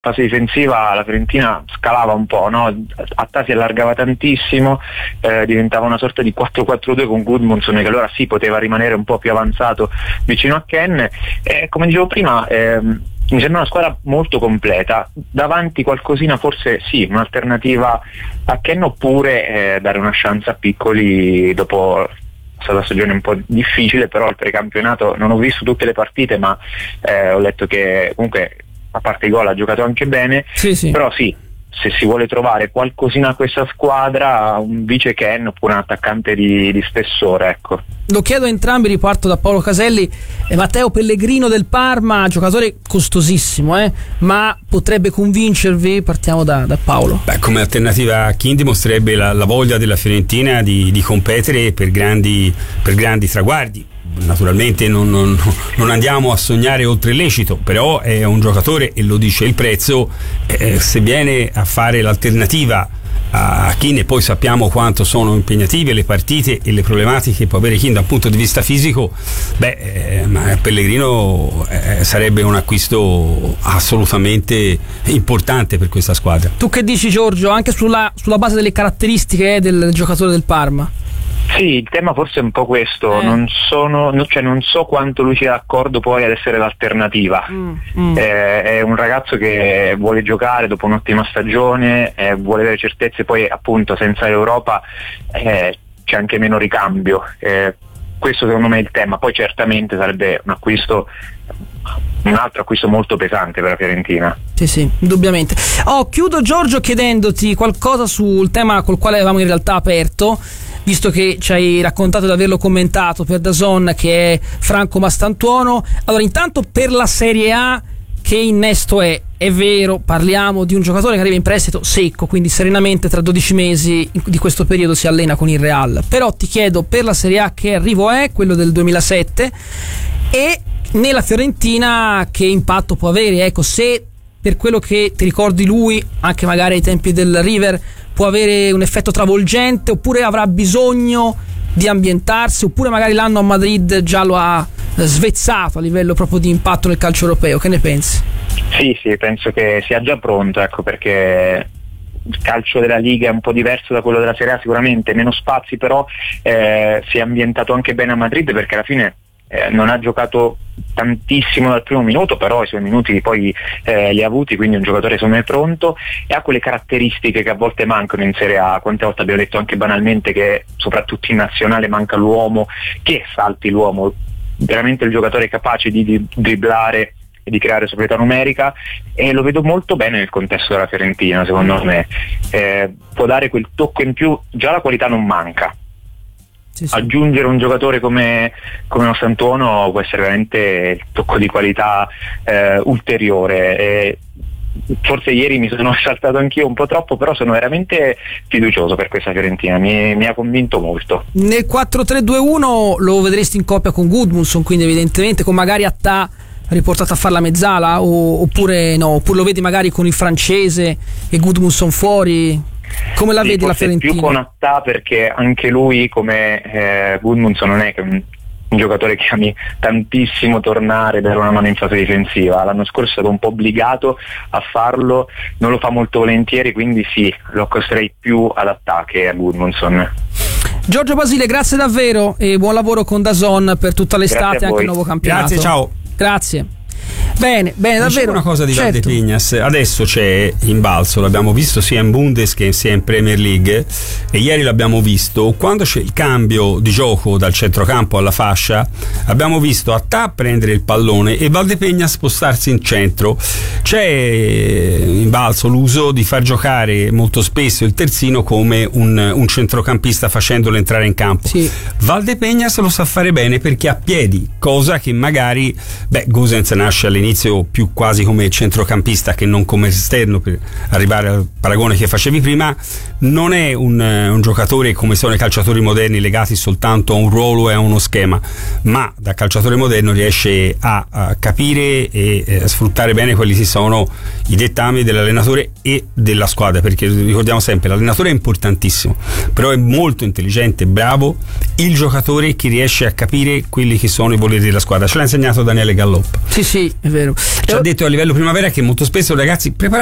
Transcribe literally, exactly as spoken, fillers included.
fase difensiva la Fiorentina scalava un po', no? Attà si allargava tantissimo, eh, diventava una sorta di quattro quattro due con Gudmundsson, che allora sì poteva rimanere un po' più avanzato vicino a Ken, e come dicevo prima ehm, mi sembra una squadra molto completa, davanti qualcosina forse sì, un'alternativa a Ken, oppure eh, dare una chance a Piccoli dopo stata una stagione un po' difficile, però il precampionato non ho visto tutte le partite, ma eh, ho letto che comunque a parte i gol ha giocato anche bene, sì, sì. Però sì, se si vuole trovare qualcosina a questa squadra, un vice Ken oppure un attaccante di, di spessore, ecco. Lo chiedo a entrambi, riparto da Paolo Caselli. e Matteo Pellegrino del Parma, giocatore costosissimo, eh? ma potrebbe convincervi? Partiamo da, da Paolo. Beh, come alternativa a King dimostrerebbe la, la voglia della Fiorentina di, di competere per grandi, per grandi traguardi. Naturalmente non, non, non andiamo a sognare oltre il lecito, però è un giocatore, e lo dice il prezzo, eh, se viene a fare l'alternativa a Kean, e poi sappiamo quanto sono impegnative le partite e le problematiche che può avere Kean da un punto di vista fisico, beh, eh, ma Pellegrino eh, sarebbe un acquisto assolutamente importante per questa squadra. Tu che dici, Giorgio, anche sulla, sulla base delle caratteristiche eh, del giocatore del Parma? Sì, il tema forse è un po' questo, eh. non sono, no, cioè non so quanto lui sia d'accordo poi ad essere l'alternativa. Mm, mm. Eh, è un ragazzo che vuole giocare dopo un'ottima stagione, eh, vuole avere certezze, poi appunto senza l'Europa eh, c'è anche meno ricambio. Eh, questo secondo me è il tema, poi certamente sarebbe un acquisto, un altro acquisto molto pesante per la Fiorentina. Sì, sì, indubbiamente. Oh, chiudo, Giorgio, chiedendoti qualcosa sul tema col quale avevamo in realtà aperto, visto che ci hai raccontato di averlo commentato per D A Z N, che è Franco Mastantuono. Allora, intanto per la Serie A, che innesto è? È vero, parliamo di un giocatore che arriva in prestito secco, quindi serenamente tra dodici mesi di questo periodo si allena con il Real. Però ti chiedo, per la Serie A, che arrivo è? Quello del duemilasette. E nella Fiorentina che impatto può avere? Ecco, se per quello che ti ricordi lui, anche magari ai tempi del River, può avere un effetto travolgente, oppure avrà bisogno di ambientarsi, oppure magari l'anno a Madrid già lo ha svezzato a livello proprio di impatto nel calcio europeo. Che ne pensi? Sì, sì, penso che sia già pronto, ecco, perché il calcio della Liga è un po' diverso da quello della Serie A, sicuramente meno spazi, però eh, si è ambientato anche bene a Madrid, perché alla fine Eh, non ha giocato tantissimo dal primo minuto, però i suoi minuti poi eh, li ha avuti, quindi è un giocatore secondo me pronto e ha quelle caratteristiche che a volte mancano in Serie A. Quante volte abbiamo detto anche banalmente che soprattutto in nazionale manca l'uomo che salti l'uomo, veramente il giocatore capace di, di dribblare e di creare superiorità numerica, e lo vedo molto bene nel contesto della Fiorentina, secondo me. Eh, può dare quel tocco in più, già la qualità non manca. Sì, sì. Aggiungere un giocatore come, come Mastantuono può essere veramente il tocco di qualità eh, ulteriore. E forse ieri mi sono saltato anch'io un po' troppo, però sono veramente fiducioso per questa Fiorentina, mi, mi ha convinto molto. Nel quattro tre due uno lo vedresti in coppia con Gudmundsson, quindi evidentemente con magari Attà riportato a fare la mezzala, o, oppure no, oppure lo vedi magari con il francese e Gudmundsson fuori? Come la sì, vedi la Fiorentina? Più con Attà, perché anche lui come eh, Gudmundsson non è che un, un giocatore che ami tantissimo tornare e dare una mano in fase difensiva. L'anno scorso è stato un po' obbligato a farlo, non lo fa molto volentieri, quindi sì, lo accosterei più ad Attà che a Gudmundsson. Giorgio Basile, grazie davvero e buon lavoro con D A Z N per tutta l'estate e anche il nuovo campionato. Grazie, ciao. Grazie. Bene, bene, non davvero. C'è una cosa di certo. Valdepignas, adesso c'è in balzo, l'abbiamo visto sia in Bundes che sia in Premier League, e ieri l'abbiamo visto quando c'è il cambio di gioco dal centrocampo alla fascia, abbiamo visto Attà prendere il pallone e Valdepignas spostarsi in centro. C'è in balzo l'uso di far giocare molto spesso il terzino come un, un centrocampista, facendolo entrare in campo. Sì. Valdepignas lo sa fare bene perché ha piedi, cosa che magari beh Gosens nasce all'inizio più quasi come centrocampista che non come esterno, per arrivare al paragone che facevi prima, non è un, un giocatore come sono i calciatori moderni legati soltanto a un ruolo e a uno schema, ma da calciatore moderno riesce a, a capire e eh, sfruttare bene quelli che sono i dettami dell'allenatore e della squadra, perché ricordiamo sempre l'allenatore è importantissimo, però è molto intelligente, bravo il giocatore che riesce a capire quelli che sono i voleri della squadra. Ce l'ha insegnato Daniele Gallop. Sì, sì, è vero. Ci ha detto a livello primavera che molto spesso ragazzi preparate